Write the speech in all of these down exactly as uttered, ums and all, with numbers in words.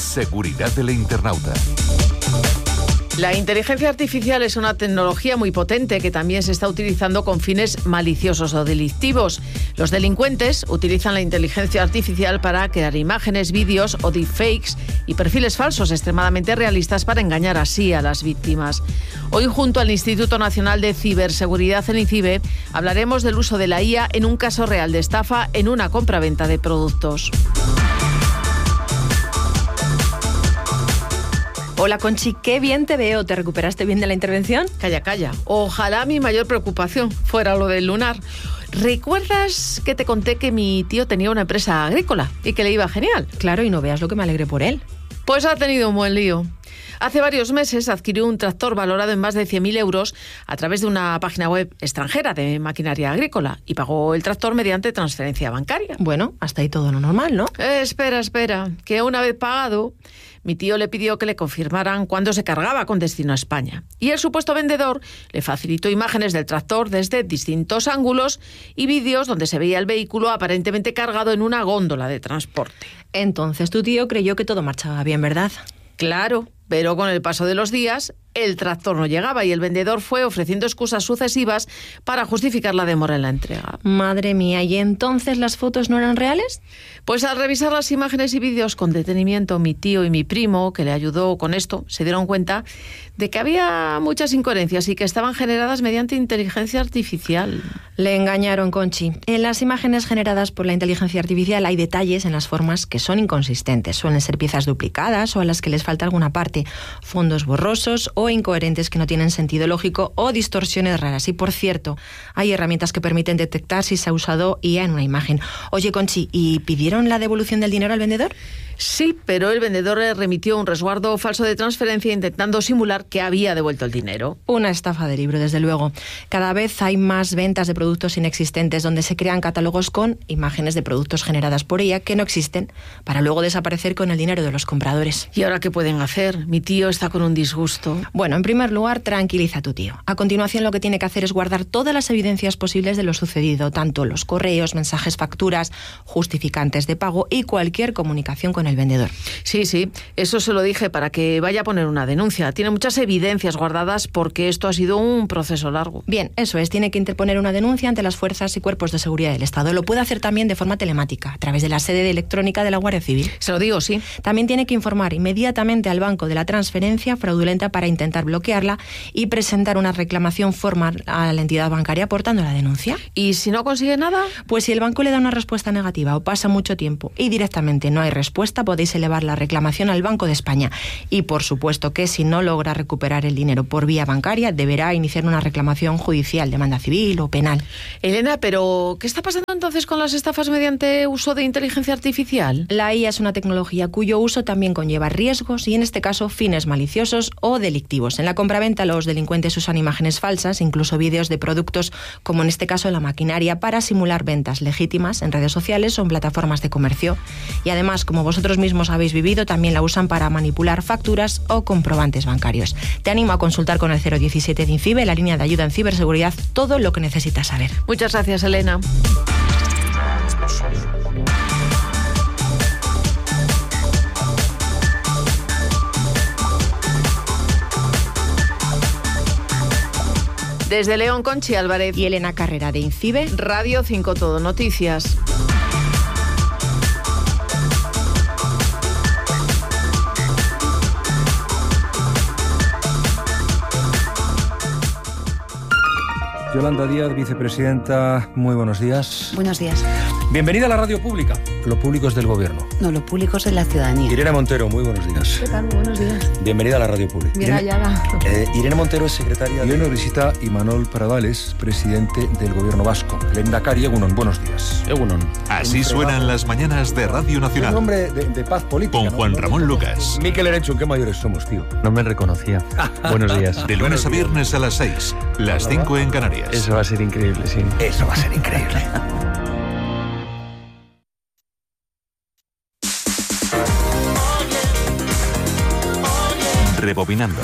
Seguridad del internauta. La inteligencia artificial es una tecnología muy potente que también se está utilizando con fines maliciosos o delictivos. Los delincuentes utilizan la inteligencia artificial para crear imágenes, vídeos o deepfakes y perfiles falsos extremadamente realistas para engañar así a las víctimas. Hoy, junto al Instituto Nacional de Ciberseguridad, el INCIBE, hablaremos del uso de la I A en un caso real de estafa en una compraventa de productos. Hola, Conchi, qué bien te veo. ¿Te recuperaste bien de la intervención? Calla, calla. Ojalá mi mayor preocupación fuera lo del lunar. ¿Recuerdas que te conté que mi tío tenía una empresa agrícola y que le iba genial? Claro, y no veas lo que me alegré por él. Pues ha tenido un buen lío. Hace varios meses adquirió un tractor valorado en más de cien mil euros a través de una página web extranjera de maquinaria agrícola y pagó el tractor mediante transferencia bancaria. Bueno, hasta ahí todo lo normal, ¿no? Eh, espera, espera, que una vez pagado, mi tío le pidió que le confirmaran cuándo se cargaba con destino a España. Y el supuesto vendedor le facilitó imágenes del tractor desde distintos ángulos y vídeos donde se veía el vehículo aparentemente cargado en una góndola de transporte. Entonces tu tío creyó que todo marchaba bien, ¿verdad? Claro, pero con el paso de los días, el tractor no llegaba y el vendedor fue ofreciendo excusas sucesivas para justificar la demora en la entrega. Madre mía, ¿y entonces las fotos no eran reales? Pues al revisar las imágenes y vídeos con detenimiento, mi tío y mi primo, que le ayudó con esto, se dieron cuenta de que había muchas incoherencias y que estaban generadas mediante inteligencia artificial. Le engañaron, Conchi. En las imágenes generadas por la inteligencia artificial hay detalles en las formas que son inconsistentes. Suelen ser piezas duplicadas o a las que les falta alguna parte, fondos borrosos o incoherentes que no tienen sentido lógico o distorsiones raras. Y por cierto, hay herramientas que permiten detectar si se ha usado I A en una imagen. Oye, Conchi, ¿y pidieron la devolución del dinero al vendedor? Sí, pero el vendedor le remitió un resguardo falso de transferencia intentando simular que había devuelto el dinero. Una estafa de libro, desde luego. Cada vez hay más ventas de productos inexistentes donde se crean catálogos con imágenes de productos generadas por I A que no existen para luego desaparecer con el dinero de los compradores. ¿Y ahora qué pueden hacer? Mi tío está con un disgusto. Bueno, en primer lugar, tranquiliza a tu tío. A continuación, lo que tiene que hacer es guardar todas las evidencias posibles de lo sucedido, tanto los correos, mensajes, facturas, justificantes de pago y cualquier comunicación con el vendedor. Sí, sí, eso se lo dije para que vaya a poner una denuncia. Tiene muchas evidencias guardadas porque esto ha sido un proceso largo. Bien, eso es, tiene que interponer una denuncia ante las fuerzas y cuerpos de seguridad del Estado. Lo puede hacer también de forma telemática, a través de la sede electrónica de la Guardia Civil. Se lo digo, sí. También tiene que informar inmediatamente al banco de la transferencia fraudulenta para intentar bloquearla y presentar una reclamación formal a la entidad bancaria aportando la denuncia. ¿Y si no consigue nada? Pues si el banco le da una respuesta negativa o pasa mucho tiempo y directamente no hay respuesta, podéis elevar la reclamación al Banco de España. Y por supuesto que si no logra recuperar el dinero por vía bancaria, deberá iniciar una reclamación judicial, demanda civil o penal. Elena, pero ¿qué está pasando entonces con las estafas mediante uso de inteligencia artificial? La I A es una tecnología cuyo uso también conlleva riesgos y en este caso fines maliciosos o delictivos. En la compraventa los delincuentes usan imágenes falsas, incluso vídeos de productos, como en este caso la maquinaria, para simular ventas legítimas en redes sociales o en plataformas de comercio. Y además, como vosotros mismos habéis vivido, también la usan para manipular facturas o comprobantes bancarios. Te animo a consultar con el cero diecisiete de INCIBE, la línea de ayuda en ciberseguridad, todo lo que necesitas saber. Muchas gracias, Elena. Desde León, Conchi Álvarez y Elena Carrera de INCIBE, Radio cinco Todo Noticias. Yolanda Díaz, vicepresidenta, muy buenos días. Buenos días. Bienvenida a la radio pública. Lo público es del gobierno. No, lo público es de la ciudadanía. Irene Montero, muy buenos días. ¿Qué tal? Buenos días. Bienvenida a la radio pública. Bien hallada. Eh, Irene Montero es secretaria. Y hoy nos visita Imanol Paradales, presidente del gobierno vasco. El Lehendakari, Egunon, buenos días. Egunon. Así suenan las mañanas de Radio Nacional. Un hombre de, de paz política. Con ¿no? Juan Ramón Lucas. Miquel Erenchun, qué mayores somos, tío. No me reconocía. Buenos días. De lunes a viernes a las seis, las cinco en Canarias. Eso va a ser increíble, sí. Eso va a ser increíble. Rebobinando.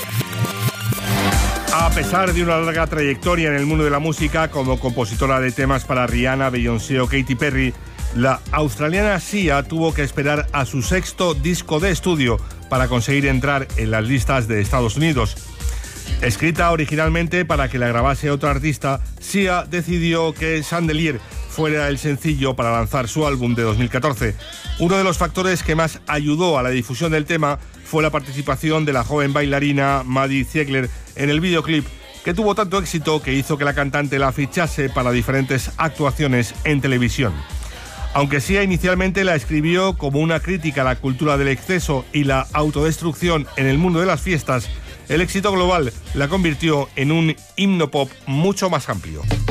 A pesar de una larga trayectoria en el mundo de la música como compositora de temas para Rihanna, Beyoncé o Katy Perry, La australiana Sia tuvo que esperar a su sexto disco de estudio para conseguir entrar en las listas de Estados Unidos. Escrita originalmente para que la grabase otro artista, Sia decidió que Chandelier fuera el sencillo para lanzar su álbum de dos mil catorce. Uno de los factores que más ayudó a la difusión del tema fue la participación de la joven bailarina Maddie Ziegler en el videoclip, que tuvo tanto éxito que hizo que la cantante la fichase para diferentes actuaciones en televisión. Aunque Sia inicialmente la escribió como una crítica a la cultura del exceso y la autodestrucción en el mundo de las fiestas, el éxito global la convirtió en un himno pop mucho más amplio.